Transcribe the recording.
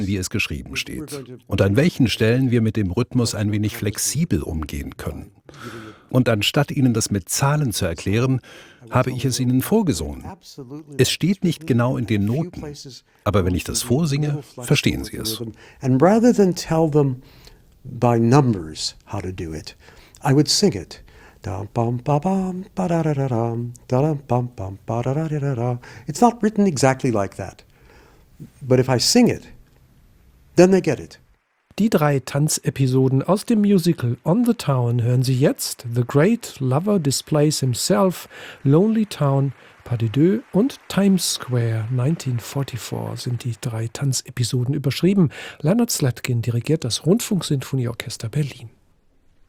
wie es geschrieben steht und an welchen Stellen wir mit dem Rhythmus ein wenig flexibel umgehen können. Und anstatt Ihnen das mit Zahlen zu erklären, habe ich es Ihnen vorgesungen. Es steht nicht genau in den Noten, aber wenn ich das vorsinge, verstehen Sie es. And rather than tell them by numbers how to do it, I would sing it. It's not written exactly like that. But if I sing it, then they get it. Die 3 Tanzepisoden aus dem Musical On the Town hören Sie jetzt. The Great Lover Displays Himself, Lonely Town, Pas de Deux und Times Square 1944 sind die 3 Tanzepisoden überschrieben. Leonard Slatkin dirigiert das Rundfunksinfonieorchester Berlin.